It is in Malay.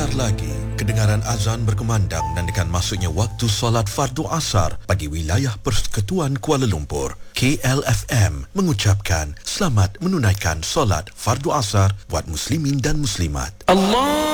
Sebentar lagi, kedengaran azan berkumandang dan dengan masuknya waktu solat fardu asar bagi wilayah Persekutuan Kuala Lumpur. KLFM mengucapkan selamat menunaikan solat fardu asar buat muslimin dan muslimat. Allah